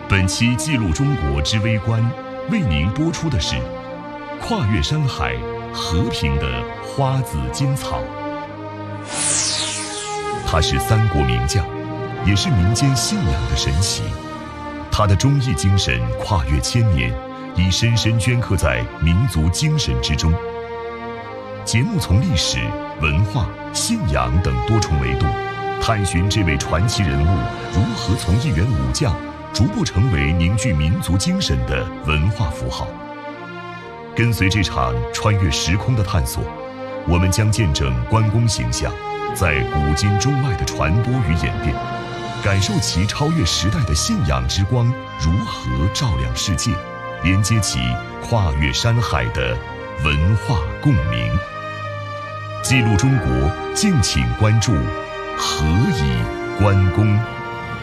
本期记录中国之微观，为您播出的是跨越山海，和平的花籽金草。他是三国名将，也是民间信仰的神奇。他的忠义精神跨越千年，已深深镌刻在民族精神之中。节目从历史、文化、信仰等多重维度，探寻这位传奇人物如何从一员武将逐步成为凝聚民族精神的文化符号。跟随这场穿越时空的探索，我们将见证关公形象在古今中外的传播与演变，感受其超越时代的信仰之光如何照亮世界，连接起跨越山海的文化共鸣。记录中国，敬请关注何以关公。